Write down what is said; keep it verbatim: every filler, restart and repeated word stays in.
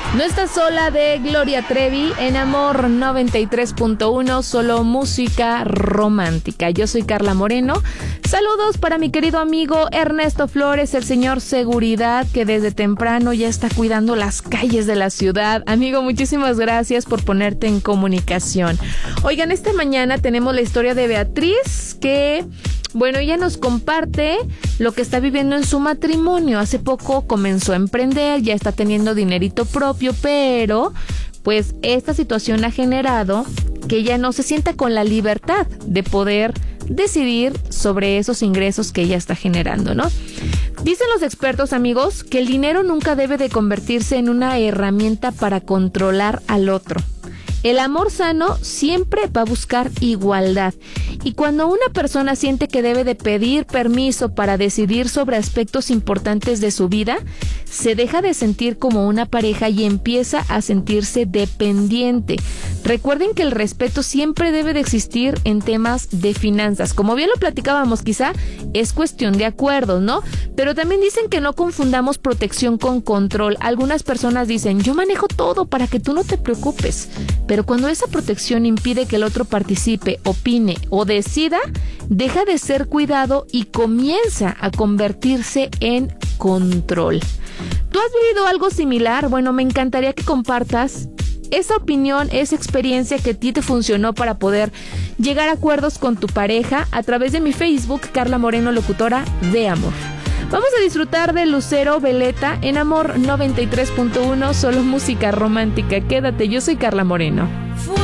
No estás sola de Gloria Trevi en Amor noventa y tres punto uno, solo música romántica. Yo soy Carla Moreno. Saludos para mi querido amigo Ernesto Flores, el señor Seguridad, que desde temprano ya está cuidando las calles de la ciudad. Amigo, muchísimas gracias por ponerte en comunicación. Oigan, esta mañana tenemos la historia de Beatriz, que... bueno, ella nos comparte lo que está viviendo en su matrimonio. Hace poco comenzó a emprender, ya está teniendo dinerito propio, pero pues esta situación ha generado que ella no se sienta con la libertad de poder decidir sobre esos ingresos que ella está generando, ¿no? Dicen los expertos, amigos, que el dinero nunca debe de convertirse en una herramienta para controlar al otro. El amor sano siempre va a buscar igualdad. Y cuando una persona siente que debe de pedir permiso para decidir sobre aspectos importantes de su vida, se deja de sentir como una pareja y empieza a sentirse dependiente. Recuerden que el respeto siempre debe de existir en temas de finanzas. Como bien lo platicábamos, quizá es cuestión de acuerdos, ¿no? Pero también dicen que no confundamos protección con control. Algunas personas dicen, yo manejo todo para que tú no te preocupes. Pero cuando esa protección impide que el otro participe, opine o decida, deja de ser cuidado y comienza a convertirse en control. ¿Tú has vivido algo similar? Bueno, me encantaría que compartas esa opinión, esa experiencia que a ti te funcionó para poder llegar a acuerdos con tu pareja a través de mi Facebook, Carla Moreno, locutora de amor. Vamos a disfrutar de Lucero Veleta en Amor noventa y tres punto uno, solo música romántica. Quédate, yo soy Carla Moreno.